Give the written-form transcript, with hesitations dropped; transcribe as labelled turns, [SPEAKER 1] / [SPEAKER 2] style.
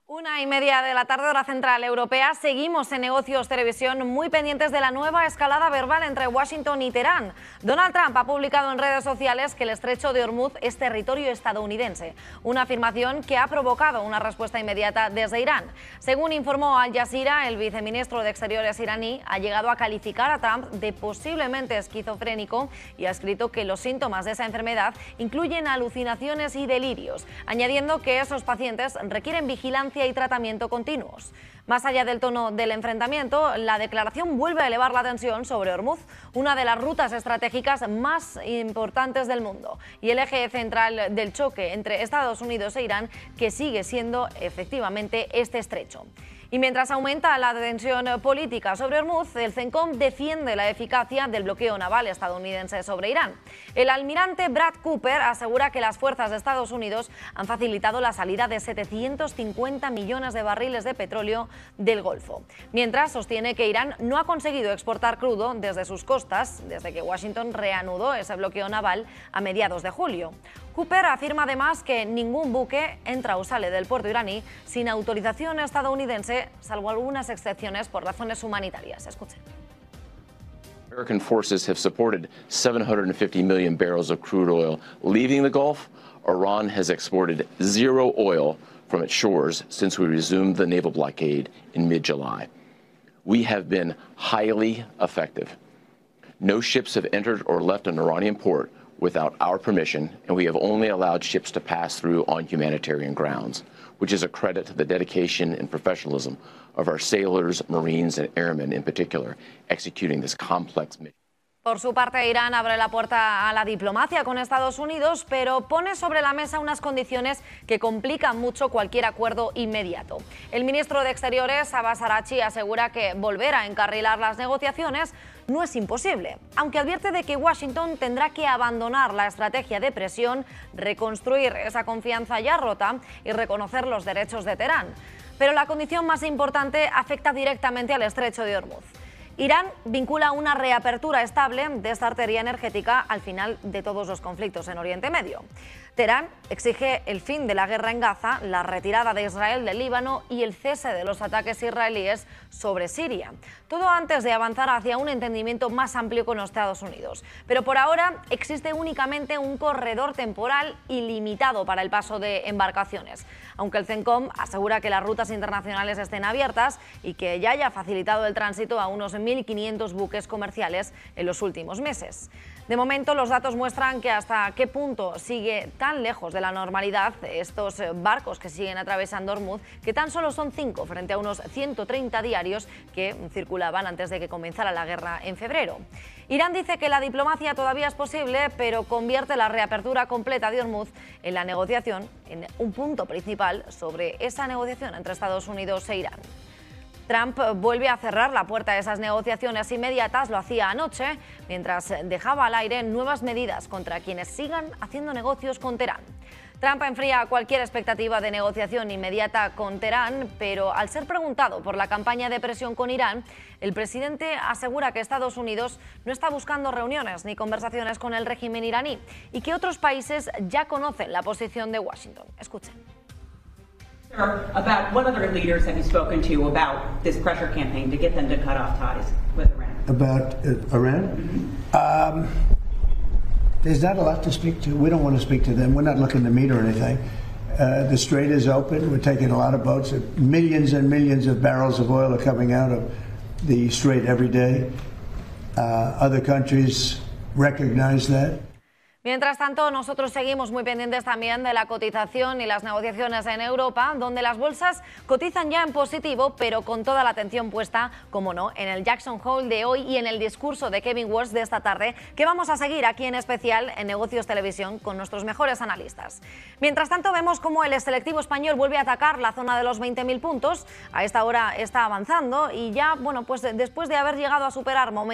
[SPEAKER 1] 1:30 de la tarde, hora central europea. Seguimos en Negocios Televisión muy pendientes de la nueva escalada verbal entre Washington y Teherán. Donald Trump ha publicado en redes sociales que el estrecho de Hormuz es territorio estadounidense, una afirmación que ha provocado una respuesta inmediata desde Irán. Según informó Al Jazeera, el viceministro de Exteriores iraní ha llegado a calificar a Trump de posiblemente esquizofrénico y ha escrito que los síntomas de esa enfermedad incluyen alucinaciones y delirios, añadiendo que esos pacientes requieren vigilancia y tratamiento continuos. Más allá del tono del enfrentamiento, la declaración vuelve a elevar la tensión sobre Hormuz, una de las rutas estratégicas más importantes del mundo, y el eje central del choque entre Estados Unidos e Irán, que sigue siendo efectivamente este estrecho. Y mientras aumenta la tensión política sobre Hormuz, el CENTCOM defiende la eficacia del bloqueo naval estadounidense sobre Irán. El almirante Brad Cooper asegura que las fuerzas de Estados Unidos han facilitado la salida de 750 millones de barriles de petróleo del Golfo, mientras sostiene que Irán no ha conseguido exportar crudo desde sus costas desde que Washington reanudó ese bloqueo naval a mediados de julio. Cooper afirma además que ningún buque entra o sale del puerto iraní sin autorización estadounidense, salvo algunas excepciones por razones humanitarias. Escuchen.
[SPEAKER 2] American forces have supported 750 million barrels of crude oil leaving the Gulf. Iran has exported zero oil from its shores since we resumed the naval blockade in mid-July. We have been highly effective. No ships have entered or left an Iranian port without our permission, and we have only allowed ships to pass through on humanitarian grounds, which is a credit to the dedication and professionalism of our sailors, Marines, and airmen in particular, executing this complex mission.
[SPEAKER 1] Por su parte, Irán abre la puerta a la diplomacia con Estados Unidos, pero pone sobre la mesa unas condiciones que complican mucho cualquier acuerdo inmediato. El ministro de Exteriores, Abbas Araghchi, asegura que volver a encarrilar las negociaciones no es imposible, aunque advierte de que Washington tendrá que abandonar la estrategia de presión, reconstruir esa confianza ya rota y reconocer los derechos de Teherán. Pero la condición más importante afecta directamente al estrecho de Hormuz. Irán vincula una reapertura estable de esta arteria energética al final de todos los conflictos en Oriente Medio. Teherán exige el fin de la guerra en Gaza, la retirada de Israel del Líbano y el cese de los ataques israelíes sobre Siria. Todo antes de avanzar hacia un entendimiento más amplio con los Estados Unidos. Pero por ahora existe únicamente un corredor temporal ilimitado para el paso de embarcaciones, aunque el CENTCOM asegura que las rutas internacionales estén abiertas y que ya haya facilitado el tránsito a unos 1.500 buques comerciales en los últimos meses. De momento, los datos muestran que hasta qué punto sigue tan lejos de la normalidad estos barcos que siguen atravesando Hormuz, que tan solo son 5 frente a unos 130 diarios que circulaban antes de que comenzara la guerra en febrero. Irán dice que la diplomacia todavía es posible, pero convierte la reapertura completa de Hormuz en la negociación en un punto principal sobre esa negociación entre Estados Unidos e Irán. Trump vuelve a cerrar la puerta a esas negociaciones inmediatas, lo hacía anoche, mientras dejaba al aire nuevas medidas contra quienes sigan haciendo negocios con Teherán. Trump enfría cualquier expectativa de negociación inmediata con Teherán, pero al ser preguntado por la campaña de presión con Irán, el presidente asegura que Estados Unidos no está buscando reuniones ni conversaciones con el régimen iraní y que otros países ya conocen la posición de Washington. Escuchen.
[SPEAKER 3] About what other leaders have you spoken to about this pressure campaign to get them to cut off ties with Iran?
[SPEAKER 4] About Iran? Mm-hmm. There's not a lot to speak to. We don't want to speak to them. We're not looking to meet or anything. The strait is open. We're taking a lot of boats. Millions and millions of barrels of oil are coming out of the strait every day. Other countries recognize that.
[SPEAKER 1] Mientras tanto, nosotros seguimos muy pendientes también de la cotización y las negociaciones en Europa, donde las bolsas cotizan ya en positivo, pero con toda la atención puesta, como no, en el Jackson Hole de hoy y en el discurso de Kevin Walsh de esta tarde, que vamos a seguir aquí en especial en Negocios Televisión con nuestros mejores analistas. Mientras tanto, vemos cómo el selectivo español vuelve a atacar la zona de los 20.000 puntos. A esta hora está avanzando y ya, bueno, pues después de haber llegado a superar momentos